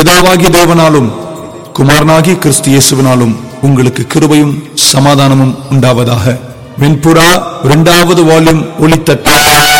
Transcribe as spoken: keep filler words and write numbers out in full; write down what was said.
பிதாவாகிய தேவனாலும் குமாரனாகிய கிறிஸ்து இயேசுவினாலும் உங்களுக்கு கிருபையும் சமாதானமும் உண்டாவதாக. வெண்புறா இரண்டாவது வால்யூம் ஒளித்தட்டு.